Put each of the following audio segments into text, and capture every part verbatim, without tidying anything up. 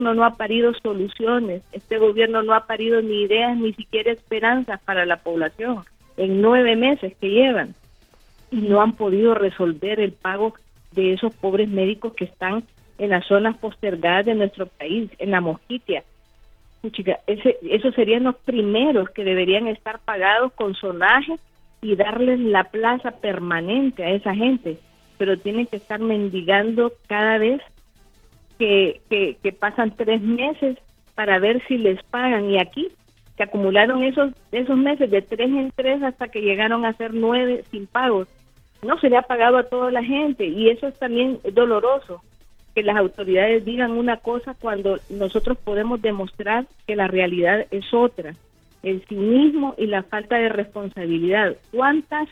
gobierno no ha parido soluciones, este gobierno no ha parido ni ideas, ni siquiera esperanzas para la población en nueve meses que llevan, y no han podido resolver el pago de esos pobres médicos que están en las zonas postergadas de nuestro país, en la Mosquitia. Chica, ese, esos serían los primeros que deberían estar pagados con sonaje y darles la plaza permanente a esa gente, pero tienen que estar mendigando cada vez que, que, que pasan tres meses para ver si les pagan, y aquí se acumularon esos, esos meses de tres en tres hasta que llegaron a ser nueve sin pagos. No se le ha pagado a toda la gente, y eso es también doloroso, que las autoridades digan una cosa cuando nosotros podemos demostrar que la realidad es otra. El cinismo y la falta de responsabilidad. ¿Cuántas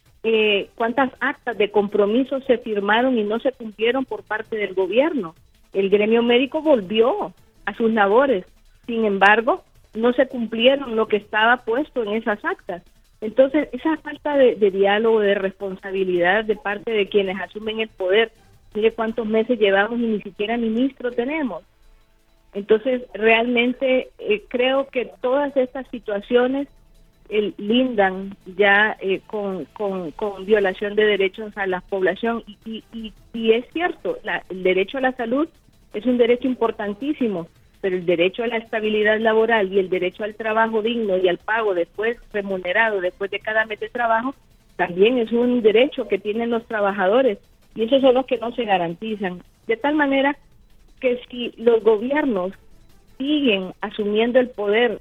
eh, cuántas actas de compromiso se firmaron y no se cumplieron por parte del gobierno? El gremio médico volvió a sus labores, sin embargo, no se cumplieron lo que estaba puesto en esas actas. Entonces, esa falta de, de diálogo, de responsabilidad de parte de quienes asumen el poder, mire cuántos meses llevamos y ni siquiera ministro tenemos. Entonces, realmente eh, creo que todas estas situaciones eh, lindan ya eh, con, con, con violación de derechos a la población. Y, y, y, y es cierto, la, el derecho a la salud es un derecho importantísimo, pero el derecho a la estabilidad laboral y el derecho al trabajo digno y al pago después remunerado después de cada mes de trabajo también es un derecho que tienen los trabajadores, y esos son los que no se garantizan. De tal manera que si los gobiernos siguen asumiendo el poder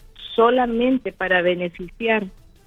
solamente para beneficiar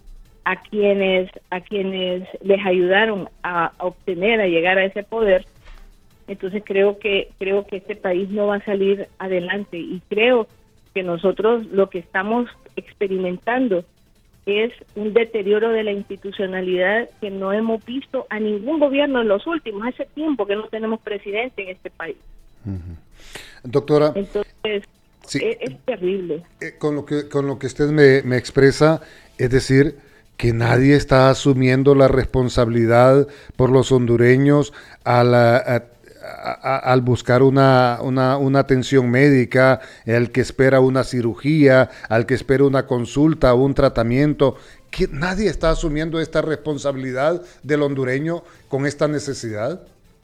a quienes a quienes les ayudaron a, a obtener, a llegar a ese poder, entonces creo que creo que este país no va a salir adelante, y creo que nosotros lo que estamos experimentando es un deterioro de la institucionalidad que no hemos visto a ningún gobierno en los últimos. Hace tiempo que no tenemos presidente en este país. Uh-huh. Doctora, entonces sí, es, es terrible. Eh, con lo que con lo que usted me, me expresa, es decir, que nadie está asumiendo la responsabilidad por los hondureños a la, a, a, al buscar una, una, una atención médica, al que espera una cirugía, al que espera una consulta o un tratamiento, que nadie está asumiendo esta responsabilidad del hondureño con esta necesidad.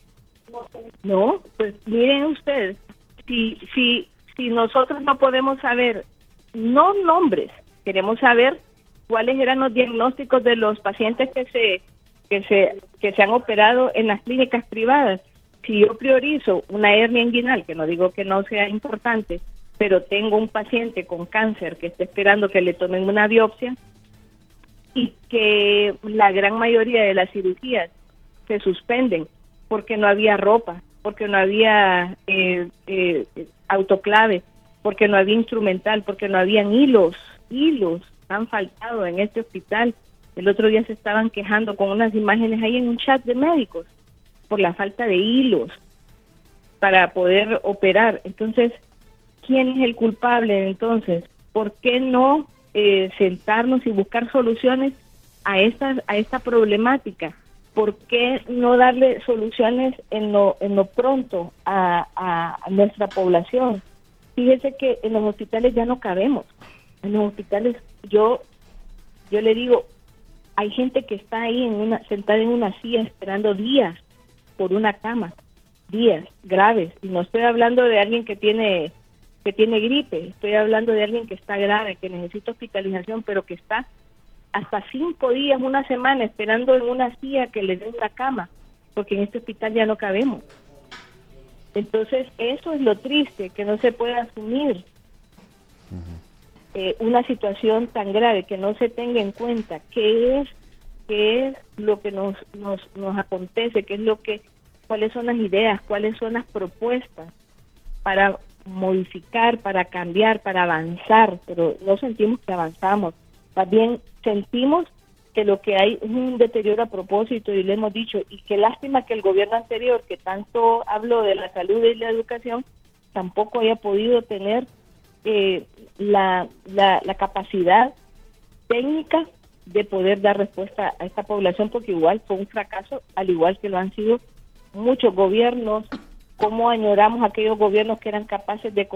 No, pues miren ustedes, si, si, si nosotros no podemos saber, no nombres, queremos saber cuáles eran los diagnósticos de los pacientes que se, que se, que se han operado en las clínicas privadas. Si yo priorizo una hernia inguinal, que no digo que no sea importante, pero tengo un paciente con cáncer que está esperando que le tomen una biopsia, y que la gran mayoría de las cirugías se suspenden porque no había ropa, porque no había eh, eh, autoclave, porque no había instrumental, porque no habían hilos, hilos han faltado en este hospital. El otro día se estaban quejando con unas imágenes ahí en un chat de médicos por la falta de hilos para poder operar. Entonces, ¿quién es el culpable entonces? ¿Por qué no eh, sentarnos y buscar soluciones a esta, a esta problemática? ¿Por qué no darle soluciones en lo, en lo pronto a, a, a nuestra población? Fíjese que en los hospitales ya no cabemos. En los hospitales, yo, yo le digo, hay gente que está ahí en una, sentada en una silla esperando días por una cama, días graves, y no estoy hablando de alguien que tiene que tiene gripe, estoy hablando de alguien que está grave, que necesita hospitalización, pero que está hasta cinco días, una semana, esperando en una silla que le den la cama, porque en este hospital ya no cabemos. Entonces, eso es lo triste, que no se puede asumir uh-huh. eh, una situación tan grave, que no se tenga en cuenta qué es qué es lo que nos, nos, nos acontece, qué es lo que, cuáles son las ideas, cuáles son las propuestas para modificar, para cambiar, para avanzar, pero no sentimos que avanzamos. Más bien sentimos que lo que hay es un deterioro a propósito, y le hemos dicho, y qué lástima que el gobierno anterior, que tanto habló de la salud y la educación, tampoco haya podido tener eh, la, la, la capacidad técnica de poder dar respuesta a esta población, porque igual fue un fracaso, al igual que lo han sido muchos gobiernos cómo añoramos aquellos gobiernos que eran capaces de